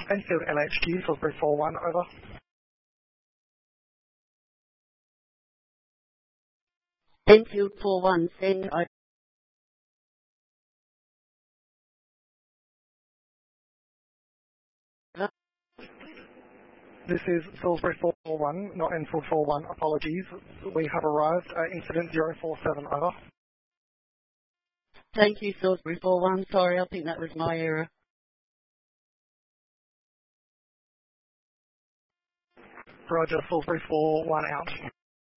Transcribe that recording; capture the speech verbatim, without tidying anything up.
Enfield L H Q, Salisbury four one, over. Enfield four one, send over. This is Salisbury four one, not Enfield four one, apologies. We have arrived at incident zero four seven, over. Thank you, Salisbury four one, sorry, I think that was my error. Roger, Salisbury four one out.